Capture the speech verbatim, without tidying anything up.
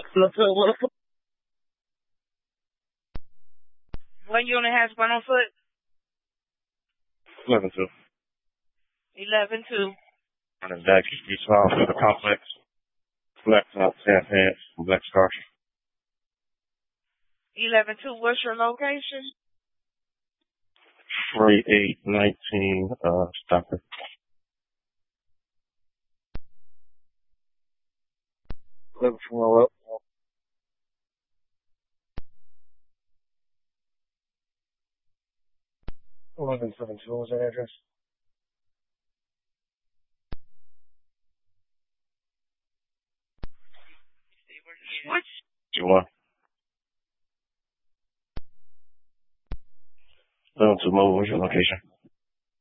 Look to what the One unit has one on foot. eleven two. Eleven two. On his back, he's filed for the complex. Black top, tan pants, black scarf. Eleven two. What's your location? Three eight nineteen. Uh, Stockton. Eleven four up. Eleven seven two. What's that address? What? You want? Eleven two mobile. What's your location?